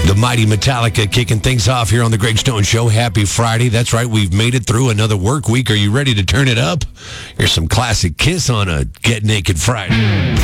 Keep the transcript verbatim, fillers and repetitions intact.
The mighty Metallica kicking things off here on the Greg Stone Show. Happy Friday. That's right, we've made it through another work week. Are you ready to turn it up? Here's some classic Kiss on a Get Naked Friday.